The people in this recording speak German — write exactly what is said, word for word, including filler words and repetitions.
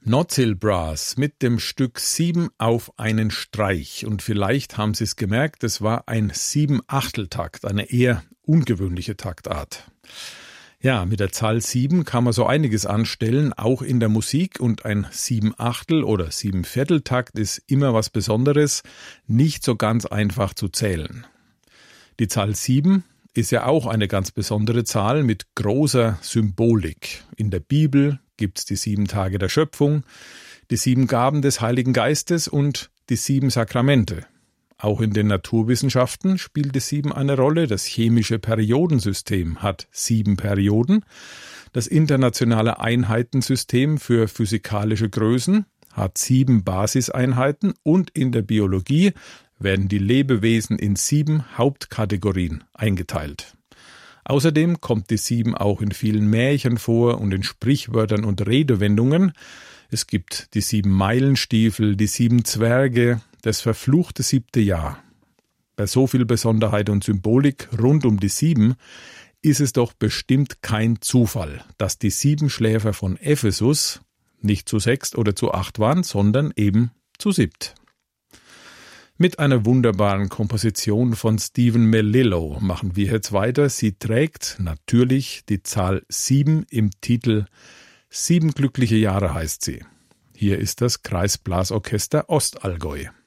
Nottsill Brass mit dem Stück Sieben auf einen Streich. Und vielleicht haben Sie es gemerkt, es war ein Sieben-Achtel-Takt, eine eher ungewöhnliche Taktart. Ja, mit der Zahl sieben kann man so einiges anstellen, auch in der Musik. Und ein Sieben-Achtel- oder Sieben-Viertel-Takt ist immer was Besonderes, nicht so ganz einfach zu zählen. Die Zahl sieben ist ja auch eine ganz besondere Zahl mit großer Symbolik. In der Bibel gibt's die sieben Tage der Schöpfung, die sieben Gaben des Heiligen Geistes und die sieben Sakramente. Auch in den Naturwissenschaften spielt die sieben eine Rolle. Das chemische Periodensystem hat sieben Perioden. Das internationale Einheitensystem für physikalische Größen hat sieben Basiseinheiten. Und in der Biologie werden die Lebewesen in sieben Hauptkategorien eingeteilt. Außerdem kommt die sieben auch in vielen Märchen vor und in Sprichwörtern und Redewendungen. Es gibt die sieben Meilenstiefel, die sieben Zwerge, das verfluchte siebte Jahr. Bei so viel Besonderheit und Symbolik rund um die sieben ist es doch bestimmt kein Zufall, dass die Siebenschläfer von Ephesus nicht zu sechst oder zu acht waren, sondern eben zu siebt. Mit einer wunderbaren Komposition von Stephen Melillo machen wir jetzt weiter. Sie trägt natürlich die Zahl sieben im Titel. Sieben glückliche Jahre heißt sie. Hier ist das Kreisblasorchester Ostallgäu.